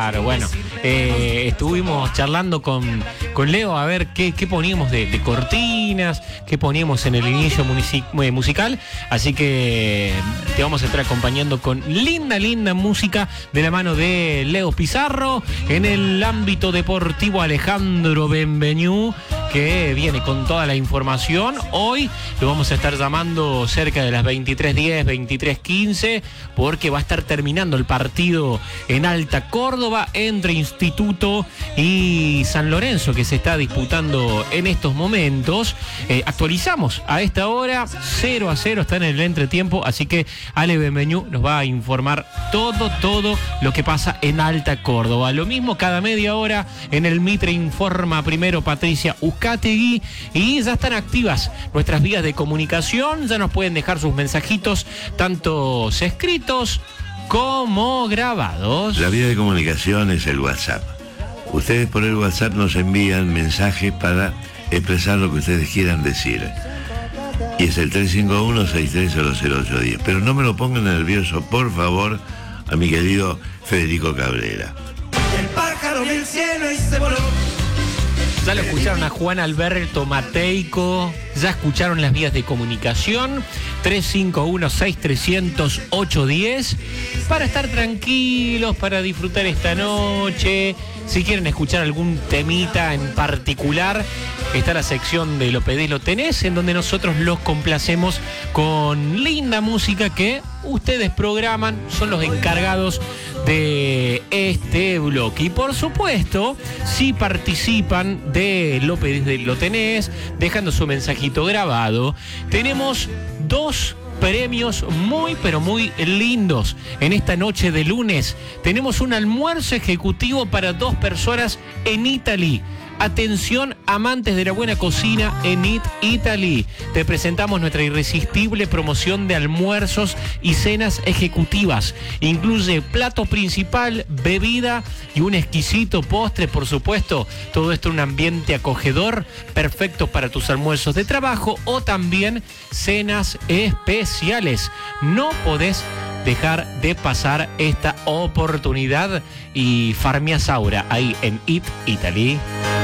Claro, bueno, estuvimos charlando con Leo a ver qué poníamos de cortinas, qué poníamos en el inicio musical, así que te vamos a estar acompañando con linda música de la mano de Leo Pizarro. En el ámbito deportivo, Alejandro Benvenu, que viene con toda la información. Hoy lo vamos a estar llamando cerca de las 23:10, 23:15, porque va a estar terminando el partido en Alta Córdoba entre Instituto y San Lorenzo, que se está disputando en estos momentos. Actualizamos a esta hora, 0-0, está en el entretiempo, así que Ale Benvenu nos va a informar todo lo que pasa en Alta Córdoba. Lo mismo cada media hora en el Mitre informa primero Patricia Uzcategui, y ya están activas nuestras vías de comunicación. Ya nos pueden dejar sus mensajitos, tanto escritos como grabados. La vía de comunicación es el WhatsApp. Ustedes por el WhatsApp nos envían mensajes para expresar lo que ustedes quieran decir. Y es el 351-6300-810. Pero no me lo pongan nervioso, por favor, a mi querido Federico Cabrera. El pájaro del cielo y se voló. Ya lo escucharon a Juan Alberto Mateico, ya escucharon las vías de comunicación, 351-6300-810, para estar tranquilos, para disfrutar esta noche. Si quieren escuchar algún temita en particular, está la sección de Lo Pedís, Lo Tenés, en donde nosotros los complacemos con linda música que ustedes programan, son los encargados de este bloque. Y por supuesto, si participan de Lo Pedís, Lo Tenés, dejando su mensajito grabado, tenemos dos premios muy lindos en esta noche de lunes. Tenemos un almuerzo ejecutivo para 2 personas en Italy. Atención, amantes de la buena cocina en Eat Italy. Te presentamos nuestra irresistible promoción de almuerzos y cenas ejecutivas. Incluye plato principal, bebida y un exquisito postre, por supuesto. Todo esto en un ambiente acogedor, perfecto para tus almuerzos de trabajo o también cenas especiales. No podés dejar de pasar esta oportunidad. Y Farmia Saura, ahí en Eat Italy.